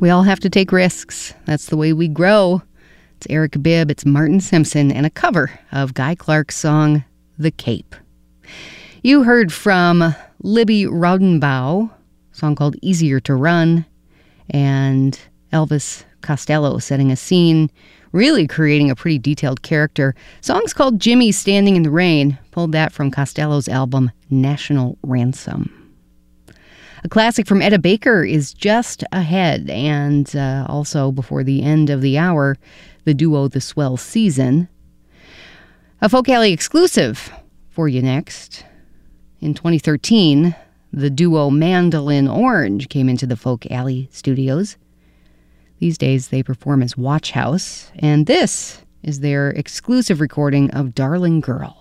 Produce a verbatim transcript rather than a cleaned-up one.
We all have to take risks. That's the way we grow. It's Eric Bibb, it's Martin Simpson, and a cover of Guy Clark's song, The Cape. You heard from Libby Raudenbau, a song called Easier to Run, and Elvis Costello setting a scene, really creating a pretty detailed character. Song's called Jimmy Standing in the Rain, pulled that from Costello's album National Ransom. A classic from Etta Baker is just ahead, and uh, also before the end of the hour, the duo The Swell Season. A Folk Alley exclusive for you next. In twenty thirteen, the duo Mandolin Orange came into the Folk Alley studios. These days they perform as Watch House, and this is their exclusive recording of Darling Girl.